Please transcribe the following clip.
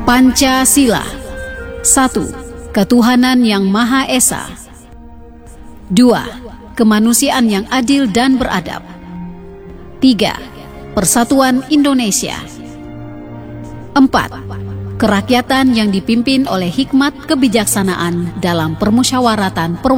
Pancasila. 1. Ketuhanan yang Maha Esa. 2. Kemanusiaan yang adil dan beradab. 3. Persatuan Indonesia. 4. Kerakyatan yang dipimpin oleh hikmat kebijaksanaan dalam permusyawaratan perwakilan